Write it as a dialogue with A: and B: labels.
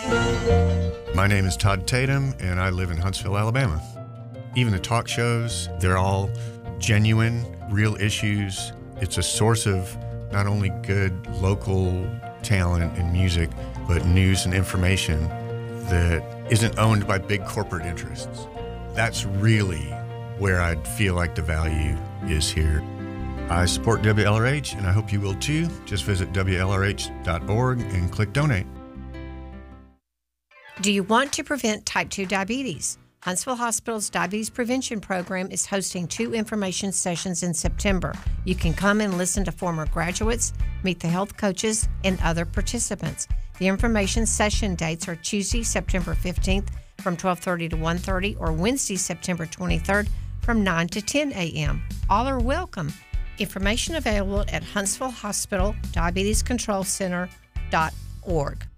A: My name is Todd Tatum, and I live in Huntsville, Alabama. Even the talk shows, they're all genuine, real issues. It's a source of not only good local talent and music, but news and information that isn't owned by big corporate interests. That's really where I feel like the value is here. I support WLRH, and I hope you will too. Just visit WLRH.org and click donate.
B: Do you want to prevent type 2 diabetes? Huntsville Hospital's Diabetes Prevention Program is hosting 2 information sessions in September. You can come and listen to former graduates, meet the health coaches, and other participants. The information session dates are Tuesday, September 15th from 12:30 to 1:30 or Wednesday, September 23rd from 9 to 10 a.m. All are welcome. Information available at Huntsville Hospital Diabetes Control Center.org.